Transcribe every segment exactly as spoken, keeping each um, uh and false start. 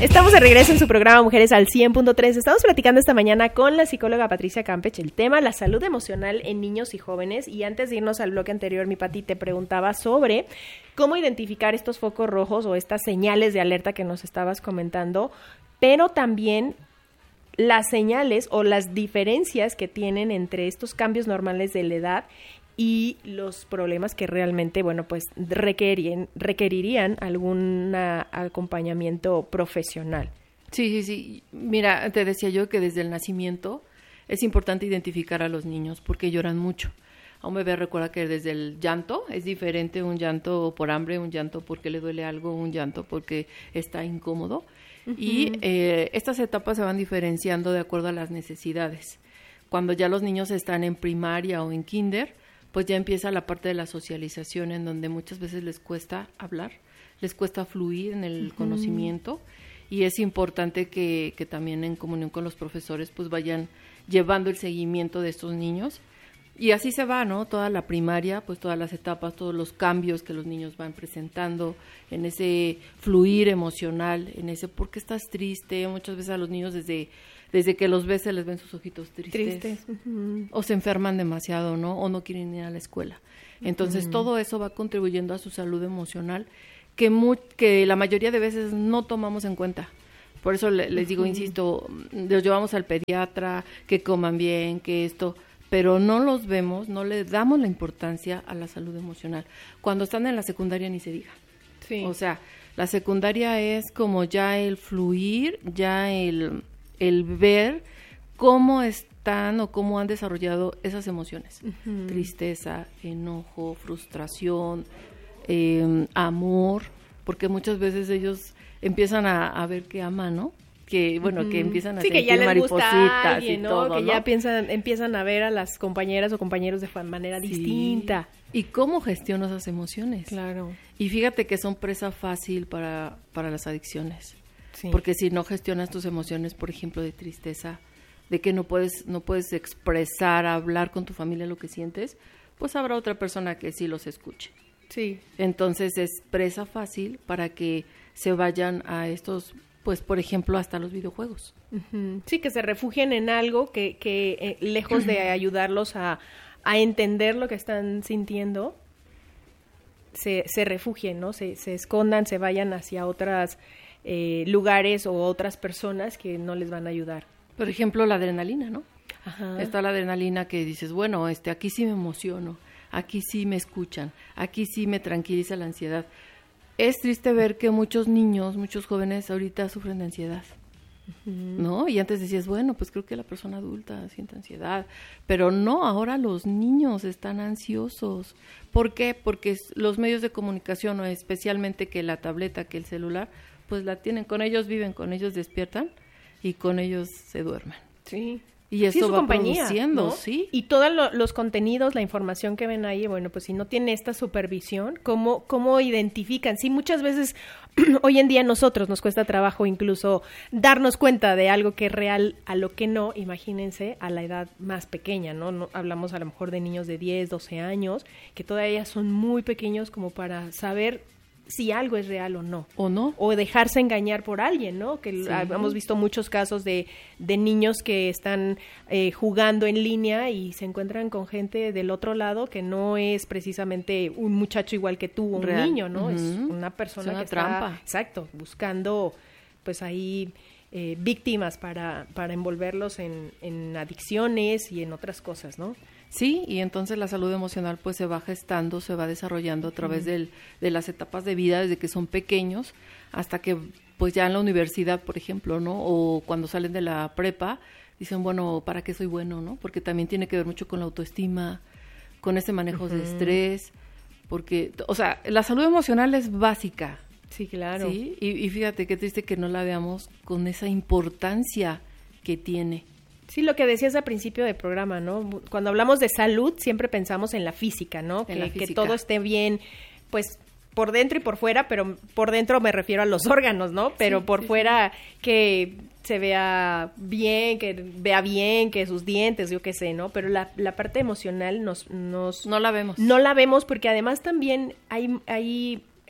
Estamos de regreso en su programa Mujeres al cien punto tres. Estamos platicando esta mañana con la psicóloga Patricia Campech el tema, la salud emocional en niños y jóvenes. Y antes de irnos al bloque anterior, mi Pati, te preguntaba sobre cómo identificar estos focos rojos o estas señales de alerta que nos estabas comentando, pero también las señales o las diferencias que tienen entre estos cambios normales de la edad y los problemas que realmente, bueno, pues requerían, requerirían algún acompañamiento profesional. Sí, sí, sí. Mira, te decía yo que desde el nacimiento es importante identificar a los niños porque lloran mucho. A un bebé recuerda que desde el llanto es diferente un llanto por hambre, un llanto porque le duele algo, un llanto porque está incómodo. Uh-huh. Y eh, estas etapas se van diferenciando de acuerdo a las necesidades. Cuando ya los niños están en primaria o en kinder, pues ya empieza la parte de la socialización en donde muchas veces les cuesta hablar, les cuesta fluir en el uh-huh. conocimiento, y es importante que, que también en comunión con los profesores pues vayan llevando el seguimiento de estos niños, y así se va, ¿no? Toda la primaria, pues todas las etapas, todos los cambios que los niños van presentando en ese fluir emocional, en ese ¿por qué estás triste? Muchas veces a los niños desde Desde que los ves se les ven sus ojitos tristes, tristes. Uh-huh. O se enferman demasiado, ¿no? O no quieren ir a la escuela. Entonces, uh-huh. todo eso va contribuyendo a su salud emocional que, mu- que la mayoría de veces no tomamos en cuenta. Por eso le- les digo, uh-huh. insisto, los llevamos al pediatra, que coman bien, que esto, pero no los vemos, no le damos la importancia a la salud emocional. Cuando están en la secundaria ni se diga. Sí. O sea, la secundaria es como ya el fluir, ya el... el ver cómo están o cómo han desarrollado esas emociones, uh-huh. tristeza, enojo, frustración, eh, amor, porque muchas veces ellos empiezan a, a ver que aman, ¿no? Que bueno, uh-huh. que empiezan a sí, sentir que ya les maripositas gusta alguien, y ¿no? todo, que ¿no? ya piensan, empiezan a ver a las compañeras o compañeros de manera sí. distinta. ¿Y cómo gestiono esas emociones? Claro. Y fíjate que son presa fácil para, para las adicciones. Sí. Porque si no gestionas tus emociones, por ejemplo, de tristeza, de que no puedes no puedes expresar, hablar con tu familia lo que sientes, pues habrá otra persona que sí los escuche. Sí. Entonces es presa fácil para que se vayan a estos, pues por ejemplo, hasta los videojuegos. Uh-huh. Sí, que se refugien en algo que, que eh, lejos de ayudarlos a, a entender lo que están sintiendo, se, se refugien, ¿no? Se, se escondan, se vayan hacia otras Eh, lugares o otras personas que no les van a ayudar. Por ejemplo, la adrenalina, ¿no? Ajá. Está la adrenalina que dices, bueno, este, aquí sí me emociono, aquí sí me escuchan, aquí sí me tranquiliza la ansiedad. Es triste ver que muchos niños, muchos jóvenes ahorita sufren de ansiedad, uh-huh. ¿no? Y antes decías, bueno, pues creo que la persona adulta siente ansiedad, pero no, ahora los niños están ansiosos. ¿Por qué? Porque los medios de comunicación, o especialmente que la tableta, que el celular, pues la tienen, con ellos viven, con ellos despiertan y con ellos se duermen. Sí. Y eso sí, va compañía, produciendo, ¿no? ¿sí? Y todos lo, los contenidos, la información que ven ahí, bueno, pues si no tiene esta supervisión, ¿cómo, cómo identifican? Sí, muchas veces hoy en día a nosotros nos cuesta trabajo incluso darnos cuenta de algo que es real a lo que no, imagínense a la edad más pequeña, ¿no? No hablamos a lo mejor de niños de diez, doce años, que todavía son muy pequeños como para saber si algo es real o no. O no. O dejarse engañar por alguien, ¿no? Que sí. Hemos visto muchos casos de, de niños que están eh, jugando en línea y se encuentran con gente del otro lado que no es precisamente un muchacho igual que tú o un real. Niño, ¿no? Uh-huh. Es una persona es una que trampa. Está, exacto, buscando pues ahí eh, víctimas para, para envolverlos en, en adicciones y en otras cosas, ¿no? Sí, y entonces la salud emocional pues se va gestando, se va desarrollando a través del, de las etapas de vida desde que son pequeños hasta que pues ya en la universidad, por ejemplo, ¿no? O cuando salen de la prepa, dicen, bueno, ¿para qué soy bueno, no? Porque también tiene que ver mucho con la autoestima, con ese manejo uh-huh. de estrés, porque, o sea, la salud emocional es básica. Sí, claro. ¿Sí? Y, y fíjate qué triste que no la veamos con esa importancia que tiene. Sí, lo que decías al principio del programa, ¿no? Cuando hablamos de salud, siempre pensamos en la física, ¿no? Que, física. que todo esté bien, pues, por dentro y por fuera, pero por dentro me refiero a los órganos, ¿no? Pero sí, por sí, fuera sí. que se vea bien, que vea bien, que sus dientes, yo qué sé, ¿no? Pero la, la parte emocional nos, nos... No la vemos. No la vemos porque además también hay... hay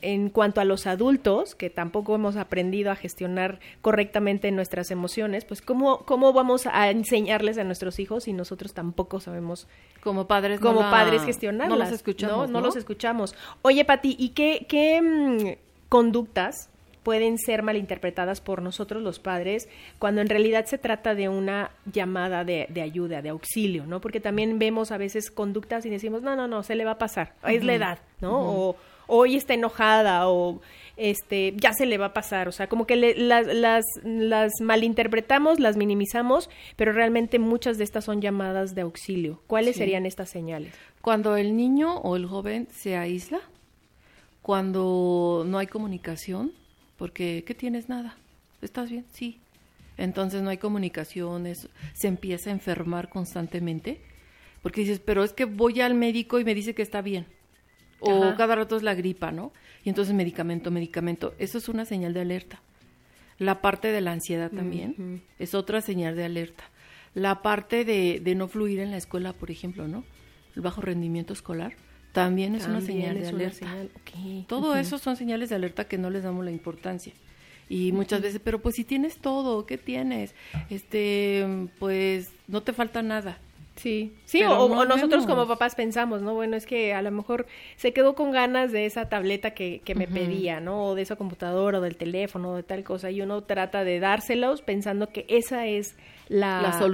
en cuanto a los adultos, que tampoco hemos aprendido a gestionar correctamente nuestras emociones, pues ¿cómo, cómo vamos a enseñarles a nuestros hijos si nosotros tampoco sabemos como padres como no la, padres gestionarlas? No los escuchamos, ¿no? ¿no? No los escuchamos. Oye, Pati, ¿y qué, qué mmm, conductas pueden ser malinterpretadas por nosotros los padres cuando en realidad se trata de una llamada de, de ayuda, de auxilio, ¿no? Porque también vemos a veces conductas y decimos, no, no, no, se le va a pasar, uh-huh. es la edad, ¿no? Uh-huh. O hoy está enojada o este ya se le va a pasar, o sea, como que le, las, las, las malinterpretamos, las minimizamos, pero realmente muchas de estas son llamadas de auxilio. ¿Cuáles sí. serían estas señales? Cuando el niño o el joven se aísla, cuando no hay comunicación, porque, ¿qué tienes? Nada. ¿Estás bien? Sí. Entonces no hay comunicación, es, se empieza a enfermar constantemente, porque dices, pero es que voy al médico y me dice que está bien. O Ajá. cada rato es la gripa, ¿no? Y entonces medicamento, medicamento. Eso es una señal de alerta. La parte de la ansiedad también uh-huh. es otra señal de alerta. La parte de, de no fluir en la escuela, por ejemplo, ¿no? El bajo rendimiento escolar. También es también una señal es de alerta. Señal. Okay. Todo uh-huh. eso son señales de alerta que no les damos la importancia. Y uh-huh. muchas veces, pero pues si tienes todo, ¿qué tienes? Este, pues no te falta nada. Sí, sí, o, no o nosotros como papás pensamos, ¿no? Bueno, es que a lo mejor se quedó con ganas de esa tableta que, que me uh-huh. pedía, ¿no? O de esa computadora, o del teléfono, o de tal cosa, y uno trata de dárselos pensando que esa es la, la solución,